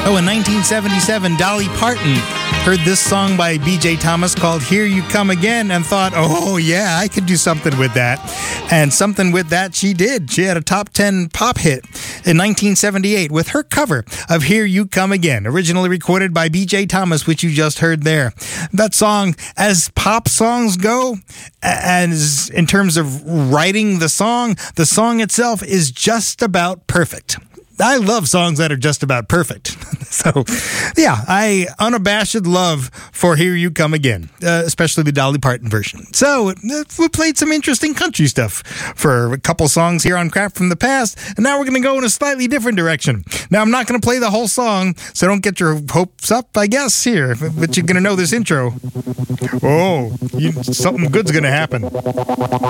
Oh, in 1977, Dolly Parton heard this song by B.J. Thomas called Here You Come Again and thought, oh, yeah, I could do something with that. And something with that she did. She had a top 10 pop hit in 1978 with her cover of Here You Come Again, originally recorded by B.J. Thomas, which you just heard there. That song, as pop songs go, as in terms of writing the song itself is just about perfect. I love songs that are just about perfect. So, yeah, I unabashed love for Here You Come Again, especially the Dolly Parton version. So, we played some interesting country stuff for a couple songs here on Crap from the Past, and now we're going to go in a slightly different direction. Now, I'm not going to play the whole song, so don't get your hopes up, I guess, here, but you're going to know this intro. Oh, something good's going to happen.